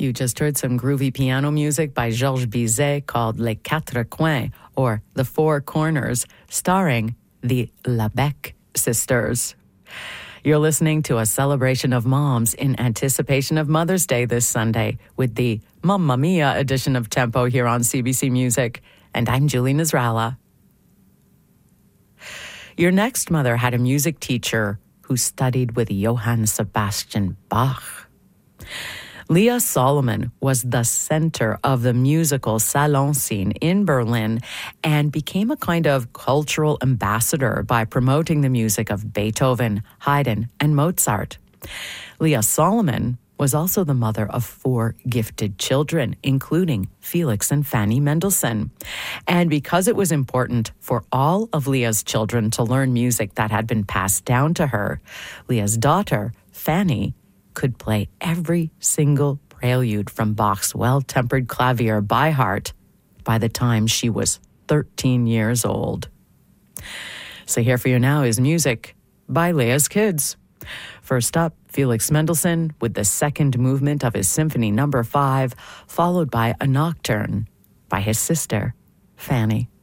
You just heard some groovy piano music by Georges Bizet called Les Quatre Coins, or The Four Corners, starring the Labec sisters. You're listening to a celebration of moms in anticipation of Mother's Day this Sunday with the Mamma Mia edition of Tempo here on CBC Music. And I'm Julie Nasrallah. Your next mother had a music teacher who studied with Johann Sebastian Bach. Leah Solomon was the center of the musical salon scene in Berlin and became a kind of cultural ambassador by promoting the music of Beethoven, Haydn, and Mozart. Leah Solomon was also the mother of 4 gifted children, including Felix and Fanny Mendelssohn. And because it was important for all of Leah's children to learn music that had been passed down to her, Leah's daughter, Fanny, could play every single prelude from Bach's Well-Tempered Clavier by heart by the time she was 13 years old. So here for you now is music by Leah's kids. First up, Felix Mendelssohn with the second movement of his Symphony No. 5, followed by a nocturne by his sister, Fanny.